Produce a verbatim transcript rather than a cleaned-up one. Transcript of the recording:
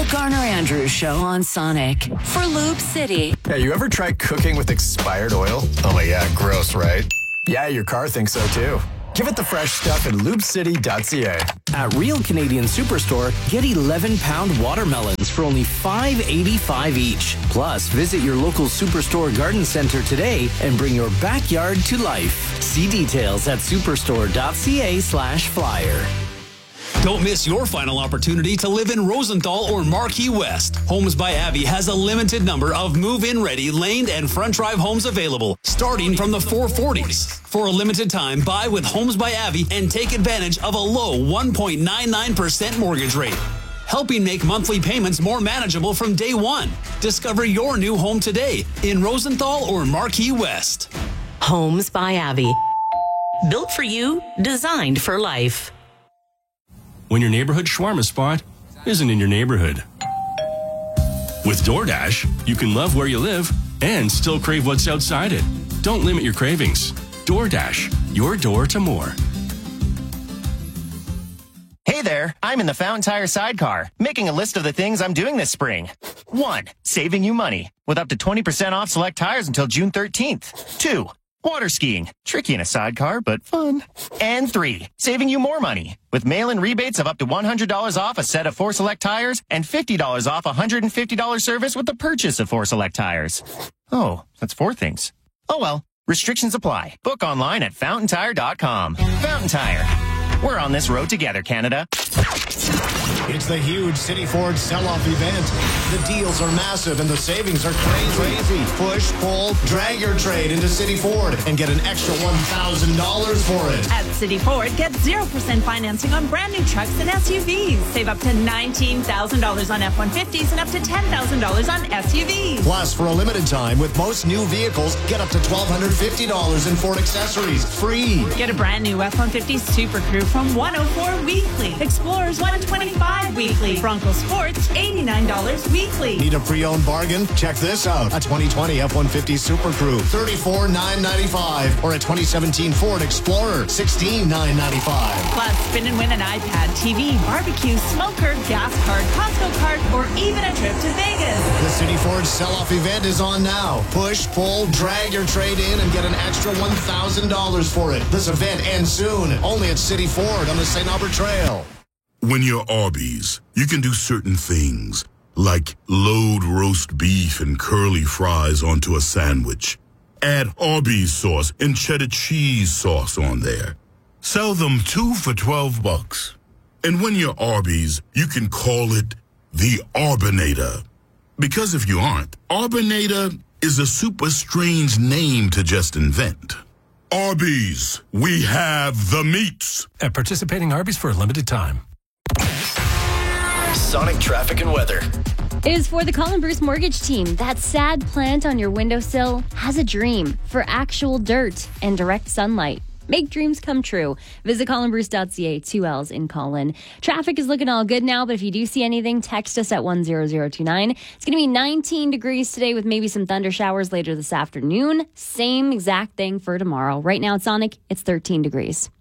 The Garner Andrews Show on Sonic for Lube City. Hey, you ever tried cooking with expired oil? Oh my God, gross, right? Yeah, your car thinks so too. Give it the fresh stuff at lube city dot c a. At Real Canadian Superstore, get eleven pound watermelons for only five eighty-five each. Plus, visit your local Superstore garden center today and bring your backyard to life. See details at superstore dot c a slash flyer. Don't miss your final opportunity to live in Rosenthal or Marquee West. Homes by Abbey has a limited number of move-in ready lane and front drive homes available, starting from the four forties. For a limited time, buy with Homes by Abbey and take advantage of a low one point nine nine percent mortgage rate, helping make monthly payments more manageable from day one. Discover your new home today in Rosenthal or Marquee West. Homes by Abbey. Built for you, designed for life. When your neighborhood shawarma spot isn't in your neighborhood. With DoorDash, you can love where you live and still crave what's outside it. Don't limit your cravings. DoorDash, your door to more. Hey there, I'm in the Fountain Tire sidecar, making a list of the things I'm doing this spring. One, saving you money, with up to twenty percent off select tires until June thirteenth. Two, water skiing, tricky in a sidecar, but fun. And three, saving you more money, with mail-in rebates of up to one hundred dollars off a set of four select tires and fifty dollars off a one hundred fifty dollars service with the purchase of four select tires. Oh, that's four things. Oh well, restrictions apply. Book online at fountain tire dot com. Fountain Tire. We're on this road together, Canada. It's the huge City Ford sell-off event. The deals are massive and the savings are crazy. crazy. Push, pull, drag your trade into City Ford and get an extra one thousand dollars for it. At City Ford, get zero percent financing on brand new trucks and S U Vs. Save up to nineteen thousand dollars on F one fifties and up to ten thousand dollars on S U Vs. Plus, for a limited time, with most new vehicles, get up to one thousand two hundred fifty dollars in Ford accessories free. Get a brand new F one fifty Super Crew from one hundred four dollars weekly. Explorers one hundred twenty-five dollars weekly. Bronco Sports eighty-nine dollars weekly. Need a pre-owned bargain? Check this out. A twenty twenty F one fifty Super Crew, thirty-four thousand nine hundred ninety-five dollars, or a twenty seventeen Ford Explorer, sixteen thousand nine hundred ninety-five dollars. Plus, spin and win an iPad, T V, barbecue, smoker, gas card, Costco card, or even a trip to Vegas. The City Ford sell-off event is on now. Push, pull, drag your trade in and get an extra one thousand dollars for it. This event ends soon, only at City Ford on the Saint Albert Trail. When you're Arby's, you can do certain things, like load roast beef and curly fries onto a sandwich. Add Arby's sauce and cheddar cheese sauce on there. Sell them two for twelve bucks. And when you're Arby's, you can call it the Arbinator. Because if you aren't, Arbinator is a super strange name to just invent. Arby's, we have the meats. At participating Arby's for a limited time. Sonic traffic and weather is for the Colin Bruce Mortgage Team. That sad plant on your windowsill has a dream for actual dirt and direct sunlight. Make dreams come true. Visit colin bruce dot c a, two L's in Colin. Traffic is looking all good now, but if you do see anything, text us at one zero zero two nine. It's going to be nineteen degrees today with maybe some thunder showers later this afternoon. Same exact thing for tomorrow. Right now at Sonic, it's thirteen degrees.